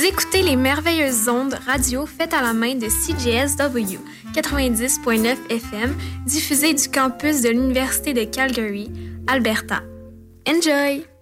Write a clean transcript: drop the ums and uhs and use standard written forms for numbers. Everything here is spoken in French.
écoutez les merveilleuses ondes radio faites à la main de CJSW 90.9 FM, diffusées du campus de l'Université de Calgary, Alberta. Enjoy!